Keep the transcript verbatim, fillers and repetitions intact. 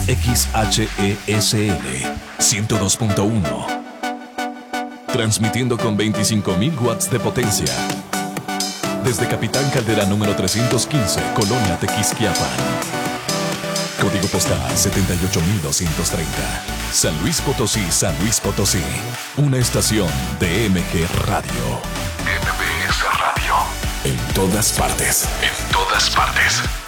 X H E S L ciento dos punto uno. Transmitiendo con veinticinco mil watts de potencia. Desde Capitán Caldera número trescientos quince, Colonia Tequisquiapan. Código postal setenta y ocho mil doscientos treinta. San Luis Potosí, San Luis Potosí. Una estación de M G Radio. M B S Radio. En todas partes. En todas partes.